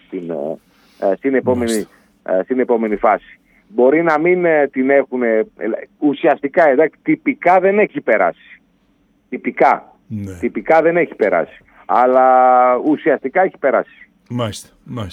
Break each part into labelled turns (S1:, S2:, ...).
S1: στην επόμενη φάση. Μπορεί να μην την έχουν ουσιαστικά, εντάξει, τυπικά δεν έχει περάσει. Τυπικά δεν έχει περάσει. Αλλά ουσιαστικά έχει περάσει.
S2: Μάλιστα.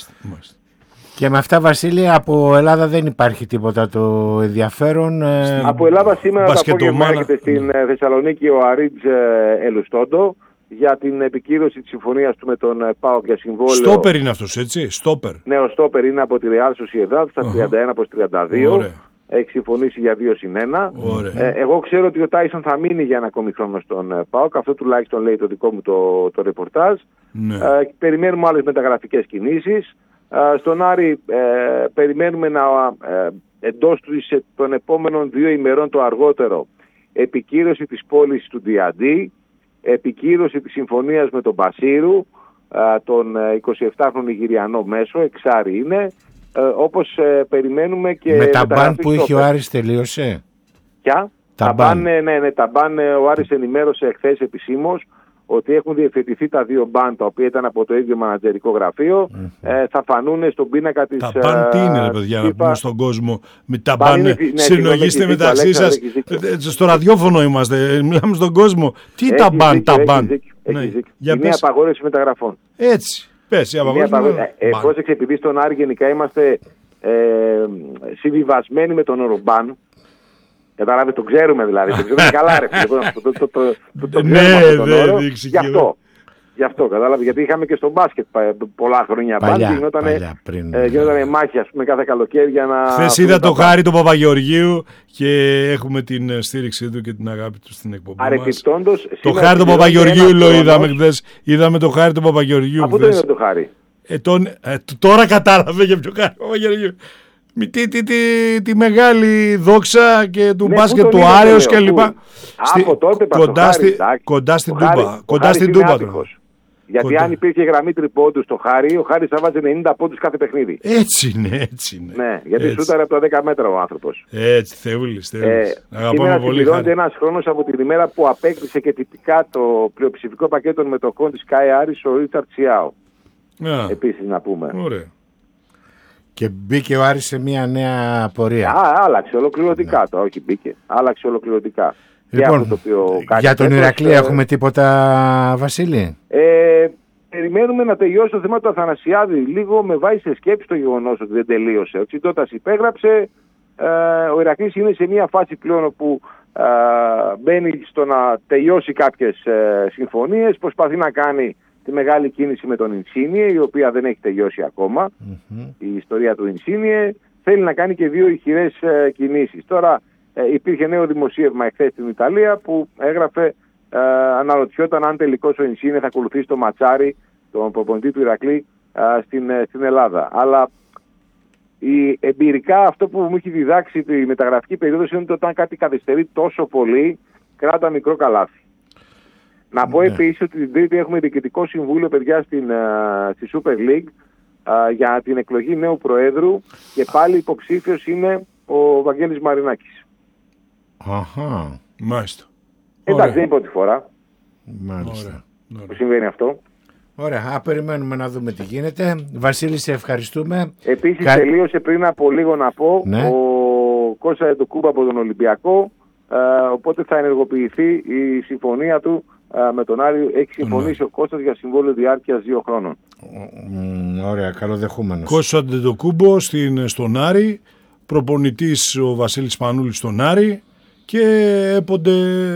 S1: Και με αυτά, Βασίλη, από Ελλάδα δεν υπάρχει τίποτα το ενδιαφέρον. Από Ελλάδα σήμερα το απόγευμα έρχεται στην Θεσσαλονίκη ο Αρίτζ Ελουστόντο για την επικύρωση της συμφωνίας του με τον ΠΑΟΚ για συμβόλαιο.
S2: Στόπερ είναι αυτός, έτσι, στόπερ.
S1: Ναι, ο στόπερ είναι από τη Real Sociedad στα 31 προς 32. Ωραία. Έχει συμφωνήσει για 2+1. Εγώ ξέρω ότι ο Τάισον θα μείνει για ένα ακόμη χρόνο στον ΠΑΟΚ. Αυτό τουλάχιστον λέει το δικό μου το ρεπορτάζ. Ναι. Περιμένουμε άλλες μεταγραφικές κινήσεις. Στον Άρη περιμένουμε να εντός των επόμενων 2 ημερών το αργότερο επικύρωση της πώλησης του Διαντή, επικύρωση της συμφωνίας με τον Μπασίρου, τον 27χρονο Νιγηριανό μέσο, εξάρι είναι, όπως περιμένουμε και... Με τα μπαν που είχε ο Άρης τελείωσε. Ποια? Τα μπαν, ο Άρης ενημέρωσε εχθές επισήμως ότι έχουν διευθετηθεί τα 2 μπαν τα οποία ήταν από το ίδιο μανατζερικό γραφείο. Θα φανούν στον πίνακα της... Τα μπαν τι είναι, παιδιά, να πούμε στον κόσμο? Με τα μπαν συλλογίστε μεταξύ σας. Στο ραδιόφωνο είμαστε, μιλάμε στον κόσμο. Τι τα μπαν, τα μπαν? Είναι απαγόρευση μεταγραφών. Έτσι, πες, η απαγόρευση. Πρόσεξε, επειδή στον Άρη γενικά είμαστε συμβιβασμένοι με τον όρο μπαν. Κατάλαβε, το ξέρουμε δηλαδή. Το ξέρουμε καλά, ρε. Το ξέρουμε τον όρο. Γι' αυτό, κατάλαβε. Γιατί είχαμε και στο μπάσκετ πολλά χρόνια μπαν και γινόταν μάχη, ας πούμε, κάθε καλοκαίρι για να... Χθες είδα το Χάρη του Παπαγεωργίου και έχουμε την στήριξή του και την αγάπη του στην εκπομπή μας. Το Χάρη του Παπαγεωργίου είδαμε χθες. Είδαμε το Χάρη του Παπαγεωργίου. Από το είδαμε το Χάρη. Τώρα κατάλαβε για ποιο Χάρη του Παπαγεωργίου. Τη μεγάλη δόξα και του μπάσκετ του Άρεος και λοιπά. Από τότε κοντά στην Τούμπα. Κοντά στην Τούμπα. Γιατί αν υπήρχε γραμμή τριπόντου στο Χάρη, ο Χάρης θα βάζει 90 πόντους κάθε παιχνίδι. Έτσι είναι. Ναι, γιατί σούταρε από τα 10 μέτρα ο άνθρωπος. Έτσι, Θεούλης. Σήμερα συμπληρώνεται ένας χρόνος από την ημέρα που απέκτησε και τυπικά το πλειοψηφικό πακέτο των μετοχών της ΚΑΕ Άρης ο Ρίτσαρτ Σιάο. Επίσης να πούμε. Ωραία. Και μπήκε ο Άρης σε μια νέα πορεία. Άλλαξε ολοκληρωτικά το, όχι μπήκε. Άλλαξε ολοκληρωτικά. Λοιπόν, για τον Ηρακλή έχουμε τίποτα, Βασίλη? Περιμένουμε να τελειώσει το θέμα του Αθανασιάδη. Λίγο με βάζει σε σκέψη το γεγονός ότι δεν τελείωσε. Ο Τσιντώτας υπέγραψε. Ο Ηρακλής είναι σε μια φάση πλέον όπου μπαίνει στο να τελειώσει κάποιες συμφωνίες. Προσπαθεί να κάνει τη μεγάλη κίνηση με τον Ινσίνιε, η οποία δεν έχει τελειώσει ακόμα, η ιστορία του Ινσίνιε. Θέλει να κάνει και 2 ηχηρές κινήσεις. Τώρα υπήρχε νέο δημοσίευμα εχθές στην Ιταλία που έγραφε, αναρωτιόταν αν τελικώς ο Ινσίνιε θα ακολουθήσει το Ματσάρι, τον προπονητή του Ηρακλή, στην Ελλάδα. Αλλά εμπειρικά αυτό που μου έχει διδάξει τη μεταγραφική περίοδος είναι ότι όταν κάτι καθυστερεί τόσο πολύ, κράτα μικρό καλάθι. Να πω επίσης ότι την Τρίτη έχουμε διοικητικό συμβούλιο, παιδιά, στη Super League για την εκλογή νέου προέδρου και πάλι υποψήφιος είναι ο Βαγγέλης Μαρινάκης.
S2: Αχα, μάλιστα.
S1: Εντάξει, δεν είναι πρώτη φορά που συμβαίνει αυτό. Ωραία, περιμένουμε να δούμε τι γίνεται. Βασίλη, σε ευχαριστούμε. Επίσης τελείωσε πριν από λίγο να πω ο Κώστας Αντετοκούμπο από τον Ολυμπιακό, οπότε θα ενεργοποιηθεί η συμφωνία του με τον Άρη. Έχει συμφωνήσει ο Κώστας για συμβόλαιο διάρκειας 2 χρόνων. Ωραία, καλοδεχούμενος. Κώστας Αντετοκούμπο στον Άρη, προπονητής ο Βασίλης Πανούλης στον Άρη και έπονται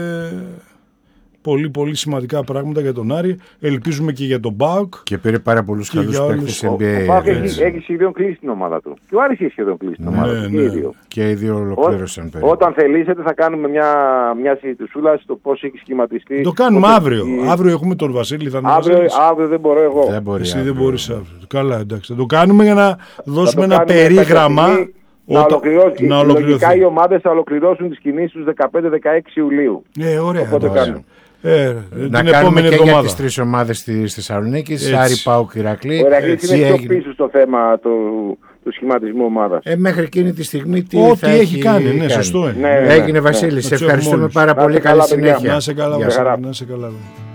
S1: πολύ πολύ σημαντικά πράγματα για τον Άρη. Ελπίζουμε και για τον ΠΑΟΚ. Και πήρε πάρα πολλούς καλούς παίκτες NBA. Ο ΠΑΟΚ έχει σχεδόν κλείσει την ομάδα του. Και ο Άρης έχει σχεδόν κλείσει την ομάδα του. Και οι δύο ολοκλήρωσαν. Όταν θελήσετε θα κάνουμε μια συζητησούλα στο πώς έχει σχηματιστεί. Το κάνουμε αύριο. Αύριο έχουμε τον Βασίλη. Αύριο δεν μπορώ εγώ. Εσύ δεν μπορείς αύριο. Καλά, εντάξει. Θα το κάνουμε για να δώσουμε ένα περίγραμμα. Να ολοκληρωθεί. Οι ομάδες θα ολοκληρώσουν τις κινήσεις τους 15-16 Ιουλίου. Ωραία.
S2: Να κάνουμε και για τις
S1: 3 ομάδες της Θεσσαλονίκης, Άρη, ΠΑΟΚ, Ηρακλή. Ο Ηρακλής είναι πιο πίσω στο θέμα του σχηματισμού ομάδας. Μέχρι εκείνη τη στιγμή ό,τι έχει κάνει, ναι, σωστό. Έγινε, Βασίλη, σε ευχαριστούμε πάρα πολύ. Καλή συνέχεια. Να σε καλά.